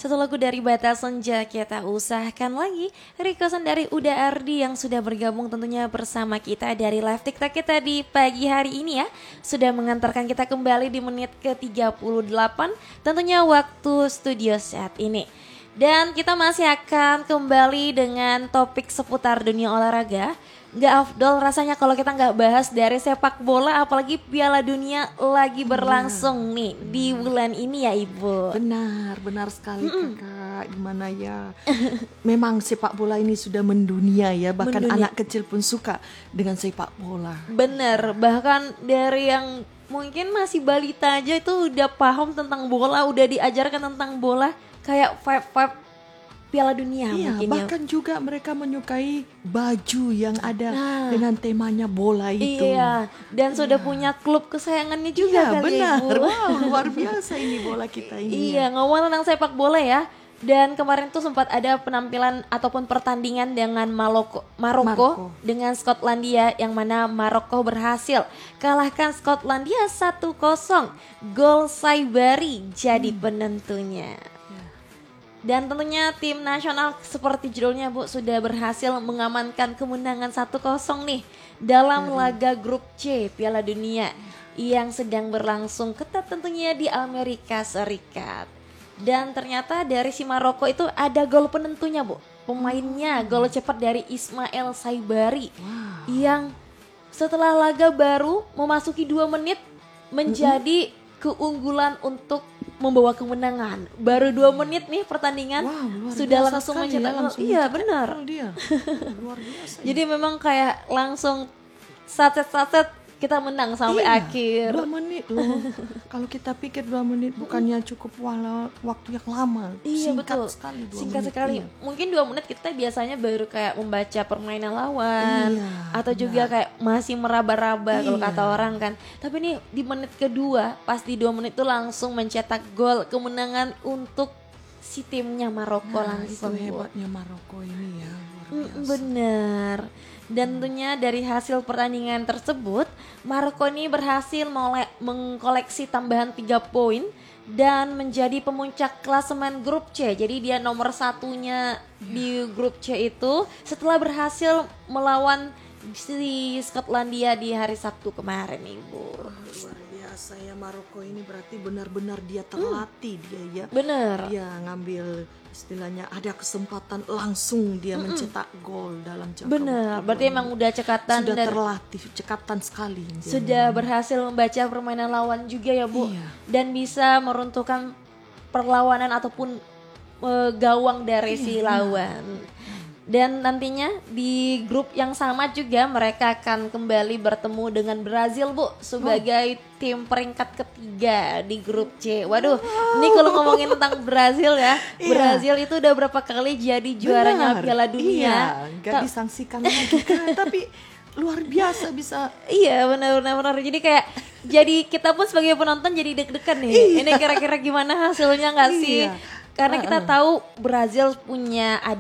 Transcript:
Satu lagu dari Bata Senja kita usahakan lagi. Requestan dari Uda Ardi yang sudah bergabung tentunya bersama kita dari live TikTok kita di pagi hari ini ya. Sudah mengantarkan kita kembali di menit ke-38 tentunya waktu studio saat ini. Dan kita masih akan kembali dengan topik seputar dunia olahraga. Gak afdol rasanya kalau kita gak bahas dari sepak bola, apalagi Piala Dunia lagi berlangsung nih di bulan ini ya Ibu. Benar sekali Kakak. Gimana ya, memang sepak bola ini sudah mendunia ya, bahkan anak kecil pun suka dengan sepak bola. Bener, bahkan dari yang mungkin masih balita aja itu udah paham tentang bola, udah diajarkan tentang bola, kayak vibe Piala Dunia mungkin bahkan juga mereka menyukai baju yang ada dengan temanya bola itu. Iya, dan sudah punya klub kesayangannya juga kali benar. Ibu. Wow, luar biasa ini bola kita ini. Iya, ngomong tentang sepak bola ya. Dan kemarin tuh sempat ada penampilan ataupun pertandingan dengan Maroko dengan Skotlandia, yang mana Maroko berhasil kalahkan Skotlandia 1-0. Gol Saibari jadi penentunya. Dan tentunya tim nasional seperti judulnya Bu sudah berhasil mengamankan kemenangan 1-0 nih dalam laga grup C Piala Dunia yang sedang berlangsung ketat tentunya di Amerika Serikat. Dan ternyata dari si Maroko itu ada gol penentunya Bu. Pemainnya gol cepat dari Ismail Saibari yang setelah laga baru memasuki 2 menit menjadi keunggulan untuk membawa kemenangan. Baru 2 menit nih pertandingan sudah langsung mencetak gol. Iya benar. Luar biasa. Jadi memang kayak langsung saset-saset kita menang sampai akhir. 2 menit loh. Kalau kita pikir 2 menit bukannya cukup waktu yang lama. Iya Singkat betul. Sekali 2 Singkat menit, sekali. iya. Mungkin 2 menit kita biasanya baru kayak membaca permainan lawan atau juga kayak masih meraba-raba kalau kata orang kan. Tapi nih di menit kedua pas di 2 menit itu langsung mencetak gol kemenangan untuk si timnya Maroko langsung. Itu hebatnya Maroko ini ya, luar biasa. Bener. Dan tentunya dari hasil pertandingan tersebut, Maroko ini berhasil mengkoleksi tambahan 3 poin dan menjadi pemuncak klasemen grup C. Jadi dia nomor 1-nya di grup C itu setelah berhasil melawan si Skotlandia di hari Sabtu kemarin Ibu. Luar biasa ya, Maroko ini berarti benar-benar dia terlatih dia ya. Bener. Dia ngambil istilahnya ada kesempatan langsung dia mencetak gol dalam jangka Bener, waktu. berarti emang udah cekatan Sudah dan terlatih, cekatan sekali. sudah berhasil membaca permainan lawan juga ya Bu. Iya. Dan bisa meruntuhkan perlawanan ataupun gawang dari si lawan. Dan nantinya di grup yang sama juga mereka akan kembali bertemu dengan Brazil Bu sebagai tim peringkat ketiga di grup C. Waduh, ini kalau ngomongin tentang Brazil ya, Brazil itu udah berapa kali jadi juaranya Piala Dunia. Iya, gak disangsikan lagi kan, tapi luar biasa bisa. Iya benar. Jadi kita pun sebagai penonton jadi deg-degan nih. Ini kira-kira gimana hasilnya nggak sih? Karena kita tahu Brazil punya